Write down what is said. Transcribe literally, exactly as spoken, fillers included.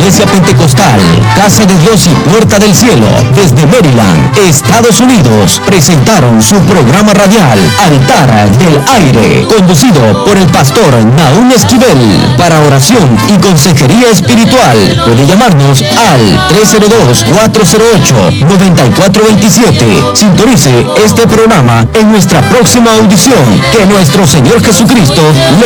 Iglesia Pentecostal, Casa de Dios y Puerta del Cielo, desde Maryland, Estados Unidos, presentaron su programa radial Altar del Aire, conducido por el pastor Nahum Esquivel. Para oración y consejería espiritual, puede llamarnos al tres cero dos, cuatro cero ocho, nueve cuatro dos siete. Sintonice este programa en nuestra próxima audición. Que nuestro Señor Jesucristo le